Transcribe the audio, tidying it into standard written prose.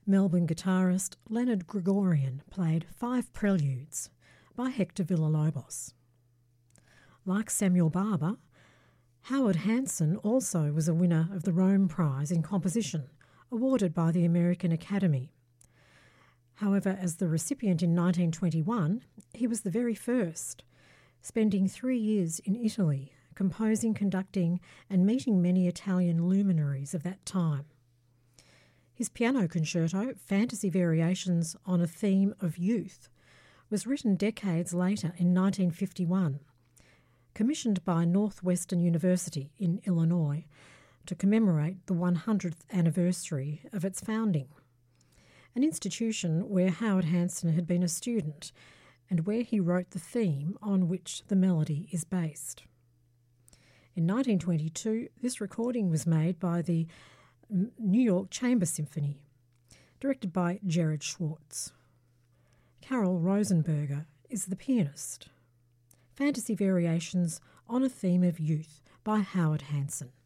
Melbourne guitarist Leonard Gregorian played 5 preludes by Hector Villa-Lobos. Like Samuel Barber, Howard Hanson also was a winner of the Rome Prize in Composition, awarded by the American Academy. However, as the recipient in 1921, he was the very first, spending 3 years in Italy, composing, conducting, and meeting many Italian luminaries of that time. His piano concerto, Fantasy Variations on a Theme of Youth, was written decades later in 1951, commissioned by Northwestern University in Illinois to commemorate the 100th anniversary of its founding, an institution where Howard Hanson had been a student and where he wrote the theme on which the melody is based. In 1922, this recording was made by the New York Chamber Symphony, directed by Gerard Schwartz. Carol Rosenberger is the pianist. Fantasy Variations on a Theme of Youth by Howard Hanson.